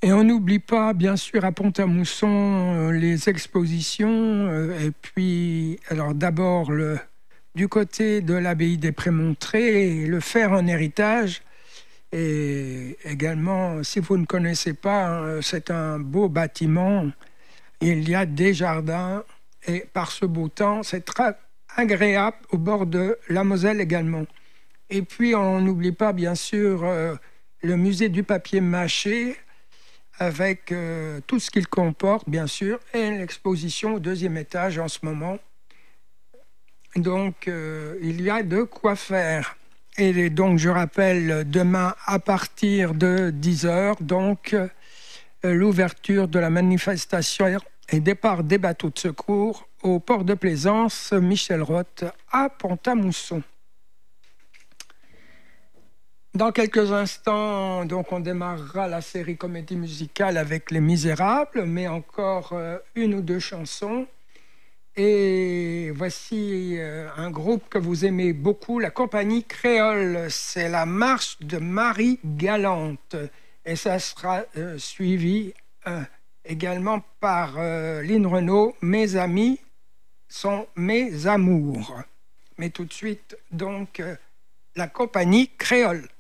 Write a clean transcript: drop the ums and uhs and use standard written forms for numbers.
Et on n'oublie pas, bien sûr, à Pont-à-Mousson, les expositions. Et puis, alors d'abord, du côté de l'abbaye des Prémontrés, le fer en héritage. Et également, si vous ne connaissez pas, c'est un beau bâtiment. Il y a des jardins. Et par ce beau temps, c'est très agréable au bord de la Moselle également. Et puis, on n'oublie pas, bien sûr, le musée du papier mâché, avec tout ce qu'il comporte, bien sûr, et l'exposition au deuxième étage en ce moment. Donc, il y a de quoi faire. Et donc, je rappelle, demain, à partir de 10 heures, donc, l'ouverture de la manifestation et départ des bateaux de secours au port de plaisance Michel Roth à Pont-à-Mousson. Dans quelques instants, donc, on démarrera la série comédie musicale avec Les Misérables, mais encore une ou deux chansons. Et voici un groupe que vous aimez beaucoup, la compagnie Créole. C'est la marche de Marie Galante. Et ça sera suivi également par Lynn Renaud, Mes amis sont mes amours. Mais tout de suite, donc, la compagnie Créole.